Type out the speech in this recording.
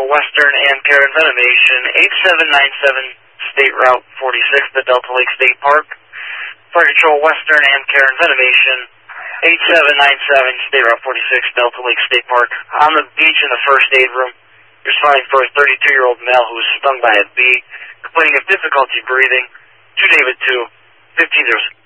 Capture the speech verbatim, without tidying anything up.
Western and Care and Venomation, eight seven nine seven State Route forty-six, the Delta Lake State Park. Fire Control Western and Care and Venomation, eight seven nine seven State Route forty-six, Delta Lake State Park. On the beach in the first aid room, you're responding for a thirty-two-year-old male who was stung by a bee, complaining of difficulty breathing. two David two, fifteen zero six.